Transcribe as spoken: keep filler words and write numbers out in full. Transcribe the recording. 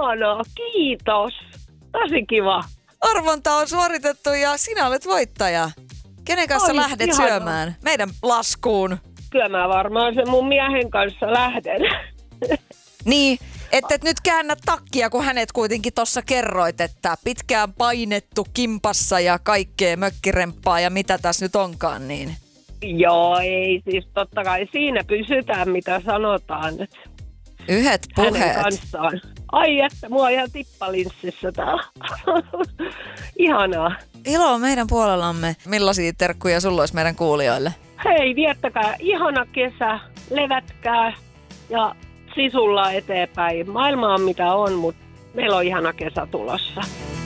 ihanaa, kiitos. Tosi kiva. Arvonta on suoritettu ja sinä olet voittaja. Kenen kanssa Oi, lähdet ihanaa. syömään? Meidän laskuun. Kyllä mä varmaan sen mun miehen kanssa lähden. Niin, että et nyt käännä takkia, kun hänet kuitenkin tuossa kerroit, että pitkään painettu kimpassa ja kaikkea mökkiremppaa ja mitä tässä nyt onkaan, niin... Joo, ei siis totta kai siinä pysytään, mitä sanotaan nyt. Yhdet Hänen puheet. kanssaan. Ai että, mua on ihan tippalinssissä täällä. Ihanaa. Ilo on meidän puolellamme. Millaisia terkkuja sulla olisi meidän kuulijoille? Hei, viettäkää ihana kesä, levätkää ja sisulla eteenpäin. Maailma on mitä on, mutta meillä on ihana kesä tulossa.